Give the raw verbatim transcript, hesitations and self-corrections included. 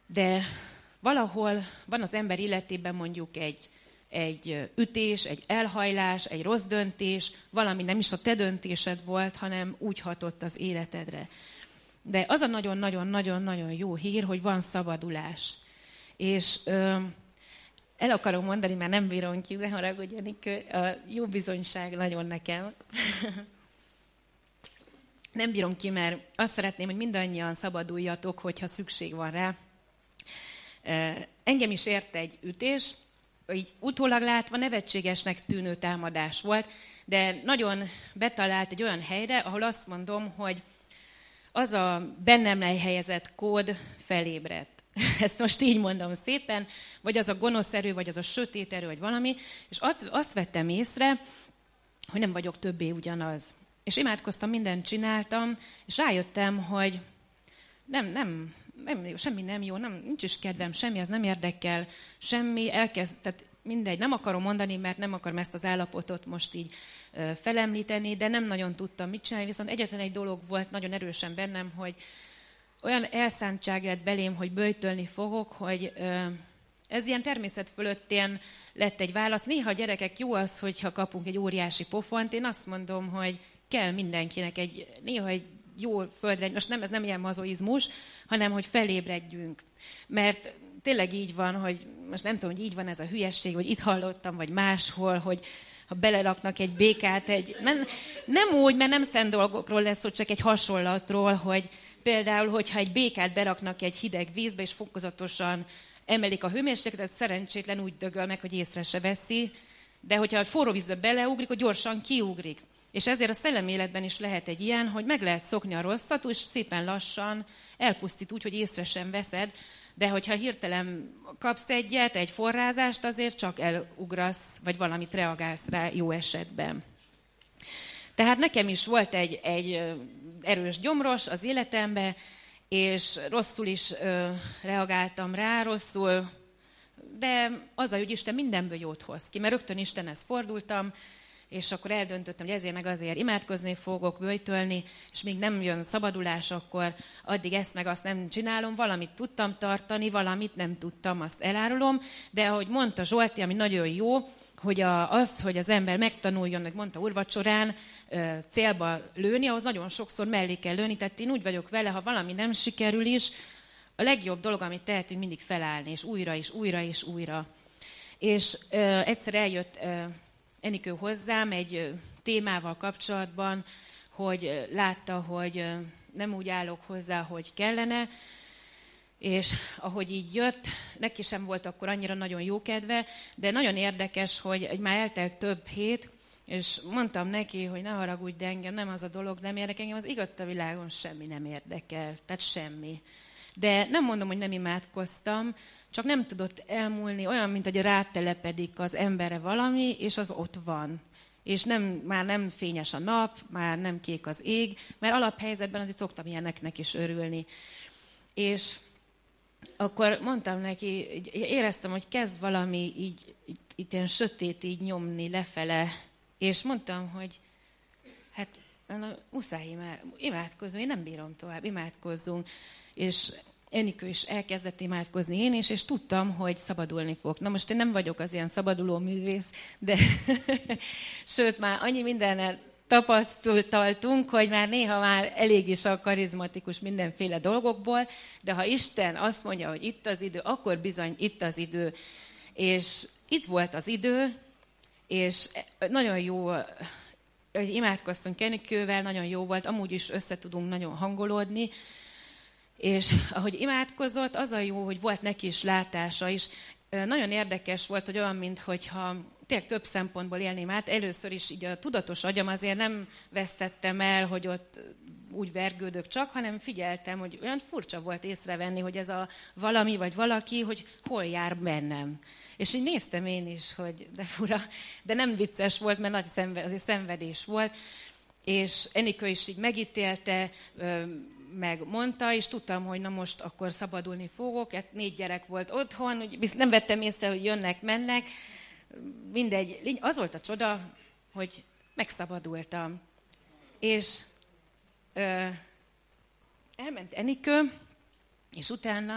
De valahol van az ember életében mondjuk egy, egy ütés, egy elhajlás, egy rossz döntés, valami nem is a te döntésed volt, hanem úgy hatott az életedre. De az a nagyon-nagyon-nagyon-nagyon jó hír, hogy van szabadulás. És ö, el akarom mondani, már nem bírom ki, de haragudjanik, a jó bizonyság nagyon nekem. Nem bírom ki, mert azt szeretném, hogy mindannyian szabaduljatok, hogyha szükség van rá. Engem is ért egy ütés, így utólag látva nevetségesnek tűnő támadás volt, de nagyon betalált egy olyan helyre, ahol azt mondom, hogy az a bennem lejhelyezett kód felébredt. Ezt most így mondom szépen, vagy az a gonosz erő, vagy az a sötét erő, vagy valami, és azt, azt vettem észre, hogy nem vagyok többé ugyanaz. És imádkoztam, mindent csináltam, és rájöttem, hogy nem, nem, nem, semmi nem jó, nem, nincs is kedvem, semmi, az nem érdekel, semmi, elkezd, tehát mindegy, nem akarom mondani, mert nem akarom ezt az állapotot most így ö, felemlíteni, de nem nagyon tudtam mit csinálni, viszont egyetlen egy dolog volt nagyon erősen bennem, hogy olyan elszántság lett belém, hogy böjtölni fogok, hogy ö, ez ilyen természet fölöttén lett egy válasz. Néha gyerekek, jó az, hogyha kapunk egy óriási pofont, én azt mondom, hogy kell mindenkinek egy, néha egy jó földre, most nem, ez nem ilyen mazoizmus, hanem hogy felébredjünk. Mert tényleg így van, hogy most nem tudom, hogy így van ez a hülyesség, vagy itt hallottam, vagy máshol, hogy ha beleraknak egy békát, egy... Nem, nem úgy, mert nem szent dolgokról lesz szó, csak egy hasonlatról, hogy például, hogyha egy békát beraknak egy hideg vízbe, és fokozatosan emelik a hőmérsékletet, szerencsétlen úgy dögöl meg, hogy észre se veszi, de hogyha a forró vízbe beleugrik, akkor gyorsan kiugrik. És ezért a szellemi életben is lehet egy ilyen, hogy meg lehet szokni a rosszat, és szépen lassan elpusztít úgy, hogy észre sem veszed, de hogyha hirtelen kapsz egyet, egy forrázást, azért csak elugrasz, vagy valamit reagálsz rá jó esetben. Tehát nekem is volt egy, egy erős gyomros az életemben, és rosszul is ö, reagáltam rá, rosszul, de az a, hogy Isten mindenből jót hoz ki, mert rögtön Istenhez fordultam, és akkor eldöntöttem, hogy ezért meg azért imádkozni fogok, böjtölni, és még nem jön szabadulás, akkor addig ezt meg azt nem csinálom, valamit tudtam tartani, valamit nem tudtam, azt elárulom, de ahogy mondta Zsolti, ami nagyon jó, hogy a, az, hogy az ember megtanuljon, hogy mondta úrvacsorán, célba lőni, ahhoz nagyon sokszor mellé kell lőni, tehát én úgy vagyok vele, ha valami nem sikerül is, a legjobb dolog, amit tehetünk, mindig felállni, és újra, és újra, és újra. És ö, egyszer eljött ö, Enikő hozzám egy ö, témával kapcsolatban, hogy ö, látta, hogy ö, nem úgy állok hozzá, hogy kellene, és ahogy így jött, neki sem volt akkor annyira nagyon jó kedve, de nagyon érdekes, hogy már eltelt több hét, és mondtam neki, hogy ne haragudj, de engem nem az a dolog nem érdekel, engem az igaz a világon semmi nem érdekel, tehát semmi. De nem mondom, hogy nem imádkoztam, csak nem tudott elmúlni, olyan, mint hogy rátelepedik az emberre valami, és az ott van. És nem, már nem fényes a nap, már nem kék az ég, mert alaphelyzetben azért szoktam ilyeneknek is örülni. És akkor mondtam neki, éreztem, hogy kezd valami így, így, így ilyen sötét így nyomni lefele, és mondtam, hogy hát muszáj már imádkozni, én nem bírom tovább, imádkozzunk. És Enikő is elkezdett imádkozni, én is, és tudtam, hogy szabadulni fog. Na most én nem vagyok az ilyen szabaduló művész, de sőt, már annyi mindennel tapasztaltunk, hogy már néha már elég is a karizmatikus mindenféle dolgokból, de ha Isten azt mondja, hogy itt az idő, akkor bizony itt az idő. És itt volt az idő, és nagyon jó, hogy imádkoztunk Enikővel, nagyon jó volt, amúgy is összetudunk nagyon hangolódni, és ahogy imádkozott, az a jó, hogy volt neki is látása is. Nagyon érdekes volt, hogy olyan, mintha tényleg több szempontból élném át. Először is így a tudatos agyam azért nem vesztettem el, hogy ott úgy vergődök csak, hanem figyeltem, hogy olyan furcsa volt észrevenni, hogy ez a valami vagy valaki, hogy hol jár bennem. És így néztem én is, hogy de fura, de nem vicces volt, mert nagy szenved, azért szenvedés volt. És Enikő is így megítélte, meg mondta, és tudtam, hogy na most akkor szabadulni fogok. Hát négy gyerek volt otthon, úgy nem vettem észre, hogy jönnek, mennek. Mindegy, az volt a csoda, hogy megszabadultam. És ö, elment Enikő, és utána